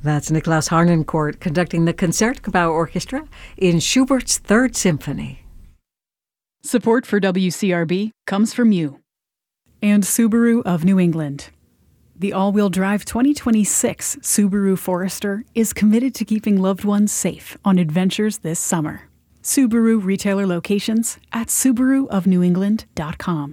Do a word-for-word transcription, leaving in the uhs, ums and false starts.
That's Niklaus Harnoncourt conducting the Concertgebouw Orchestra in Schubert's Third Symphony. Support for W C R B comes from you and Subaru of New England. The all-wheel drive twenty twenty-six Subaru Forester is committed to keeping loved ones safe on adventures this summer. Subaru retailer locations at subaru of new england dot com.